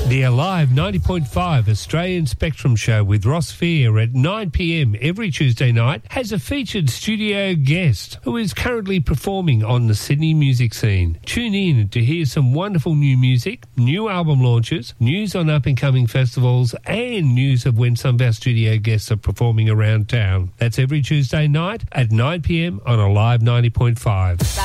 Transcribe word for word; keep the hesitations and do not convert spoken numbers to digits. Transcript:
The Alive ninety point five Australian Spectrum Show with Ross Fear at nine p.m. every Tuesday night has a featured studio guest who is currently performing on the Sydney music scene. Tune in to hear some wonderful new music, new album launches, news on up-and-coming festivals, and news of when some of our studio guests are performing around town. That's every Tuesday night at nine p.m. on Alive ninety point five.